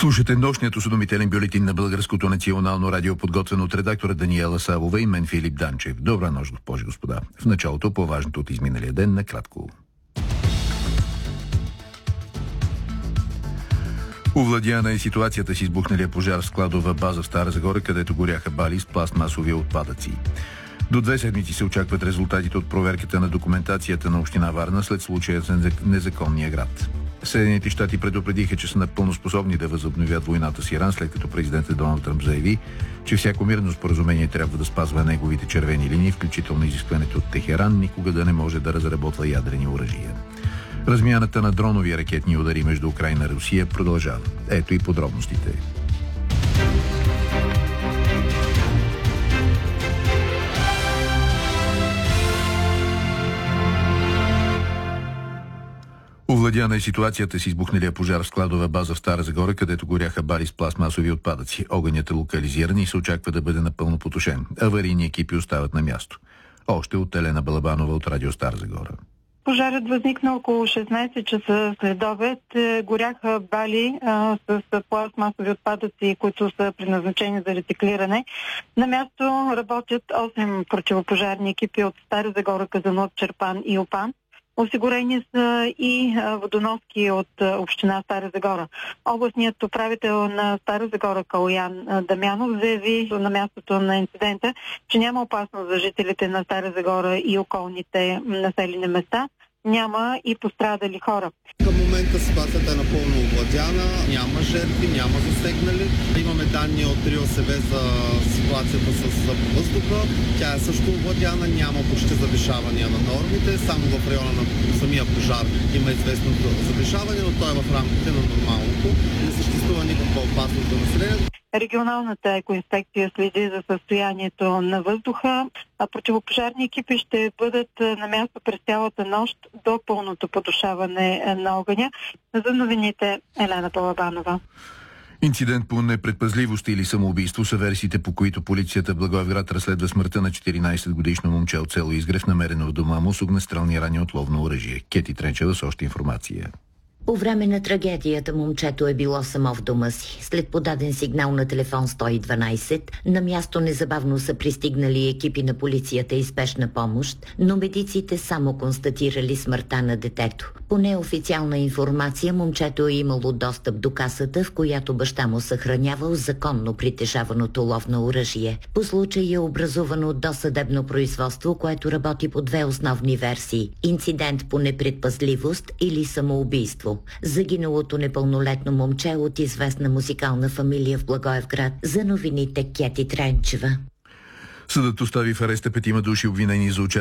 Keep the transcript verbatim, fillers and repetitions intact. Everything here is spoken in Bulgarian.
Слушате нощният осведомителен бюлетин на Българското национално радио, подготвен от редактора Даниела Савова и мен Филип Данчев. Добра нощ, госпожи и господа. В началото по-важното от изминалия ден накратко. Овладяна е ситуацията с избухналия пожар в складова база в Стара Загора, където горяха бали с пластмасови отпадъци. До две седмици се очакват резултатите от проверката на документацията на община Варна след случая с незаконния град. Съединените щати предупредиха, че са напълно способни да възобновят войната с Иран, след като президентът Доналд Тръмп заяви, че всяко мирно споразумение трябва да спазва неговите червени линии, включително изискването от Техеран никога да не може да разработва ядрени оръжия. Размяната на дронови ракетни удари между Украйна и Русия продължава. Ето и подробностите. Овладяна е ситуацията с избухналия пожар в складова база в Стара Загора, където горяха бали с пластмасови отпадъци. Огънят е локализиран и се очаква да бъде напълно потушен. Аварийни екипи остават на място. Още от Елена Балабанова от радио Стара Загора. Пожарът възникна около шестнайсет часа след обед. Горяха бали а, с пластмасови отпадъци, които са предназначени за рециклиране. На място работят осем противопожарни екипи от Стара Загора, Казанлък, Чирпан и Опан. Осигурени са и водоноски от община Стара Загора. Областният управител на Стара Загора Калоян Дамянов заяви на мястото на инцидента, че няма опасност за жителите на Стара Загора и околните населени места. Няма и пострадали хора. Към момента ситуацията е напълно овладяна, няма жертви, няма засегнали. Имаме данни от РИОСВ за ситуацията с въздуха. Тя е също овладяна, няма почти завишавания на нормите. Само в района на самия пожар има известно завишаване, но то е в рамките на нормалното. Не съществува никаква опасност за населението. Регионалната екоинспекция следи за състоянието на въздуха, а противопожарни екипи ще бъдат на място през цялата нощ до пълното потушаване на огъня. За новините Елена Балабанова. Инцидент по непредпазливост или самоубийство са версиите, по които полицията в Благоевград разследва смъртта на четиринайсетгодишно момче от село Изгрев, намерено в дома му с огнестрелни рани от ловно оръжие. Кети Тренчева с още информация. По време на трагедията момчето е било само в дома си. След подаден сигнал на телефон сто и дванайсет, на място незабавно са пристигнали екипи на полицията и спешна помощ, но медиците само констатирали смъртта на детето. По неофициална информация, момчето е имало достъп до касата, в която баща му съхранявал законно притежаваното ловно оръжие. По случай е образувано досъдебно производство, което работи по две основни версии – инцидент по непредпазливост или самоубийство. Загиналото непълнолетно момче от известна музикална фамилия в Благоевград. За новините Кети Тренчева. Съдът остави в ареста петима души, обвинени за участие